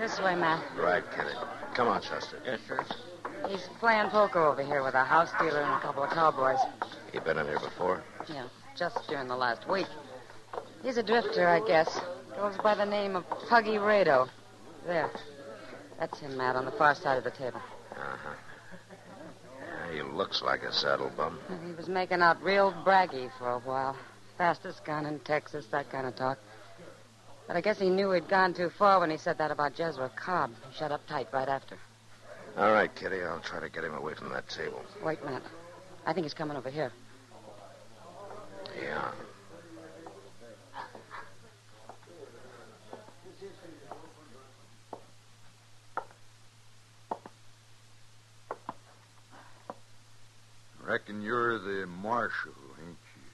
This way, Matt. Right, Kitty. Come on, Chester. Yes, sir. He's playing poker over here with a house dealer and a couple of cowboys. You been in here before? Yeah, just during the last week. He's a drifter, I guess. Goes by the name of Puggy Rado. There. That's him, Matt, on the far side of the table. Uh-huh. Yeah, he looks like a saddle bum. He was making out real braggy for a while. Fastest gun in Texas, that kind of talk. But I guess he knew he'd gone too far when he said that about Jezra Cobb. He shut up tight right after. All right, Kitty, I'll try to get him away from that table. Wait, Matt. I think he's coming over here. Yeah. Reckon you're the marshal, ain't you?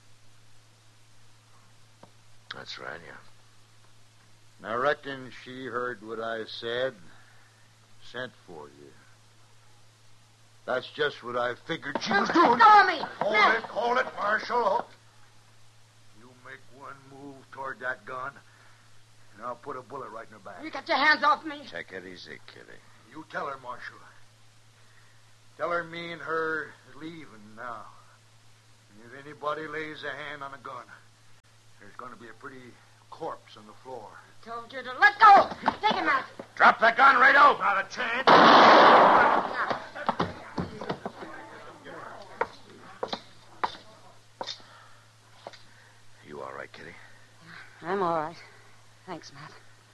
That's right, yeah. I reckon she heard what I said, sent for you. That's just what I figured she was doing. Go me! Hold it, Marshal. You make one move toward that gun, and I'll put a bullet right in her back. You got your hands off me. Take it easy, Kitty. You tell her, Marshal. Tell her me and her is leaving now. And if anybody lays a hand on a gun, there's going to be a pretty corpse on the floor. Told you to let go. Take him out. Drop the gun, Rado. Not a chance. You all right, Kitty? I'm all right. Thanks, Matt.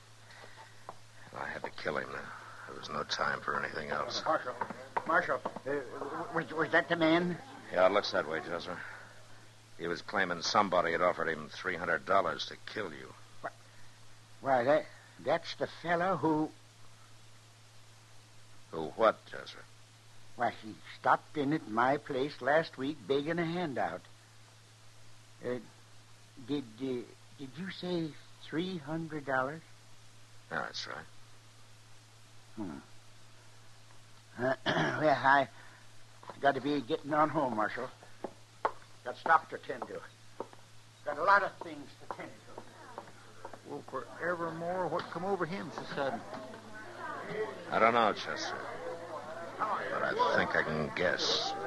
I had to kill him now. There was no time for anything else. Marshal, was that the man? Yeah, it looks that way, Jezra. He was claiming somebody had offered him $300 to kill you. Why, that's the fellow who... Who what, Jezra? Why, he stopped in at my place last week begging a handout. Did you say $300? Yeah, that's right. Well, I got to be getting on home, Marshal. Got stock to tend to. Got a lot of things to tend to. Well, forevermore, what come over him so sudden? I don't know, Chester. But I think I can guess.